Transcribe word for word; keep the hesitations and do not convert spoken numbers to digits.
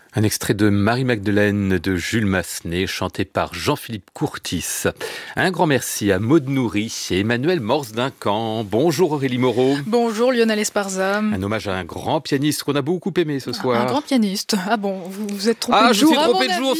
Un extrait de Marie-Magdeleine de Jules Massenet, chanté par Jean-Philippe Courtis. Un grand merci à Maud Nourry et Emmanuel Morse-Duncan. Bonjour Aurélie Moreau. Bonjour Lionel Esparza. Un hommage à un grand pianiste qu'on a beaucoup aimé ce soir. Un grand pianiste. Ah bon, vous vous êtes trompé ah, de jour. Ah, je me suis trompé de jour.